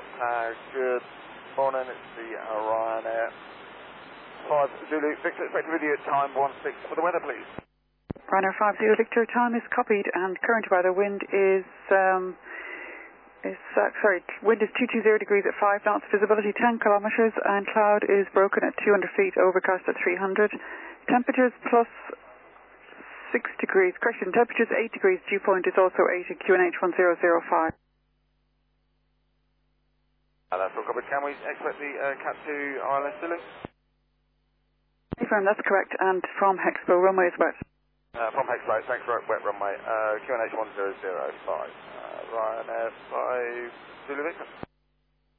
Good morning, it's the Ryanair 5 Zulu Victor, expected with you at time 16 for the weather, please. Ryanair 5 Zulu Victor, time is copied, and current weather wind is wind is 220 degrees at 5 knots, visibility 10 kilometers, and cloud is broken at 200 feet, overcast at 300. Temperatures plus 6 degrees. Correction, temperatures 8 degrees. Dew point is also 8 at QNH 1005. That's all covered. Can we expect the Cat 2 ILS Zulu? Confirm, that's correct. And from Hexpo, runway is wet. From Hexpo, thanks for wet runway. QNH 1005. Ryanair 5 Zulu Victor.